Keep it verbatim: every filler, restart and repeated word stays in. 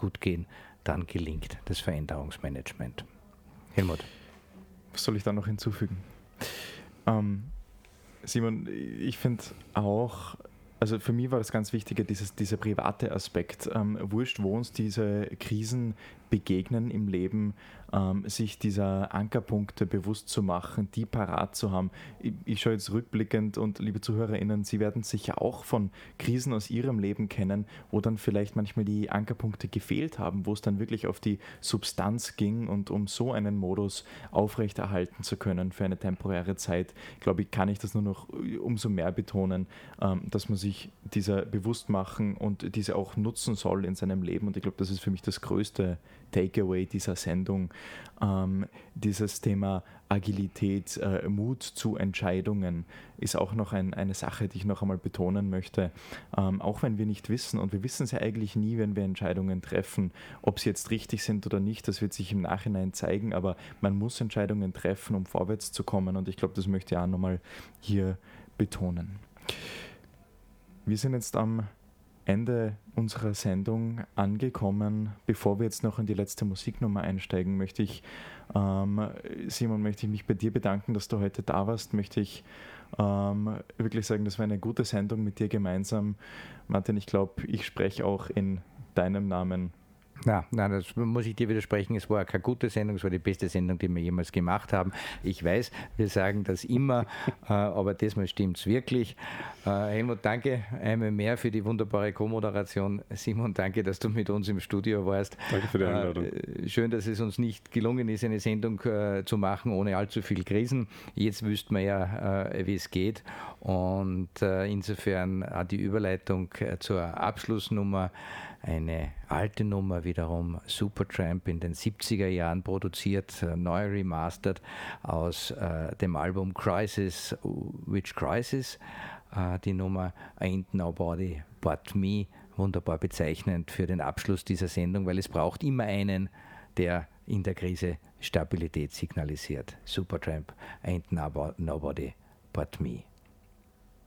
gut gehen, dann gelingt das Veränderungsmanagement. Helmut. Was soll ich da noch hinzufügen? Ähm, Simon, ich finde auch, also für mich war das ganz Wichtige, dieses, dieser private Aspekt. Ähm, wurscht, wo uns diese Krisen begegnen im Leben, ähm, sich dieser Ankerpunkte bewusst zu machen, die parat zu haben. Ich, ich schaue jetzt rückblickend und liebe ZuhörerInnen, Sie werden sicher auch von Krisen aus Ihrem Leben kennen, wo dann vielleicht manchmal die Ankerpunkte gefehlt haben, wo es dann wirklich auf die Substanz ging und um so einen Modus aufrechterhalten zu können für eine temporäre Zeit, glaube ich, kann ich das nur noch umso mehr betonen, ähm, dass man sich dieser bewusst machen und diese auch nutzen soll in seinem Leben. Und ich glaube, das ist für mich das größte Takeaway dieser Sendung, ähm, dieses Thema Agilität, äh, Mut zu Entscheidungen ist auch noch ein, eine Sache, die ich noch einmal betonen möchte. Ähm, auch wenn wir nicht wissen, und wir wissen es ja eigentlich nie, wenn wir Entscheidungen treffen, ob sie jetzt richtig sind oder nicht, das wird sich im Nachhinein zeigen, aber man muss Entscheidungen treffen, um vorwärts zu kommen, und ich glaube, das möchte ich auch nochmal hier betonen. Wir sind jetzt am Ende unserer Sendung angekommen. Bevor wir jetzt noch in die letzte Musiknummer einsteigen, möchte ich, ähm, Simon, möchte ich mich bei dir bedanken, dass du heute da warst. Möchte ich ähm, wirklich sagen, das war eine gute Sendung mit dir gemeinsam. Martin, ich glaube, ich spreche auch in deinem Namen. Na, nein, das muss ich dir widersprechen. Es war keine gute Sendung, es war die beste Sendung, die wir jemals gemacht haben. Ich weiß, wir sagen das immer, äh, aber diesmal stimmt es wirklich. Äh, Helmut, danke einmal mehr für die wunderbare Co-Moderation. Simon, danke, dass du mit uns im Studio warst. Danke für die Einladung. Äh, schön, dass es uns nicht gelungen ist, eine Sendung äh, zu machen ohne allzu viel Krisen. Jetzt wüssten wir ja, äh, wie es geht. Und äh, insofern auch die Überleitung äh, zur Abschlussnummer, eine alte Nummer wiederum, Supertramp in den siebziger Jahren produziert, äh, neu remastered aus äh, dem Album Crisis, Which Crisis? Äh, die Nummer Ain't Nobody But Me, wunderbar bezeichnend für den Abschluss dieser Sendung, weil es braucht immer einen, der in der Krise Stabilität signalisiert. Supertramp, Ain't Nobody But Me.